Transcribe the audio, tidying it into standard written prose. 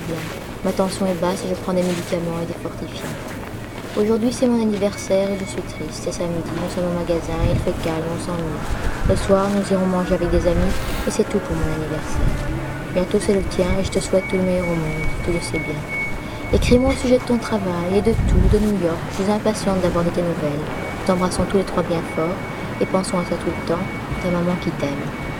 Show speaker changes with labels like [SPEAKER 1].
[SPEAKER 1] bien. Ma tension est basse et je prends des médicaments et des fortifiants. Aujourd'hui, c'est mon anniversaire et je suis triste. C'est samedi, nous sommes au magasin, il fait calme, on s'ennuie. Le soir, nous irons manger avec des amis et c'est tout pour mon anniversaire. Bientôt, c'est le tien et je te souhaite tout le meilleur au monde, tu le sais bien. Écris-moi au sujet de ton travail et de tout, de New York. Je suis impatiente d'avoir de tes nouvelles. Nous t'embrassons tous les trois bien fort et pensons à toi tout le temps, ta maman qui t'aime.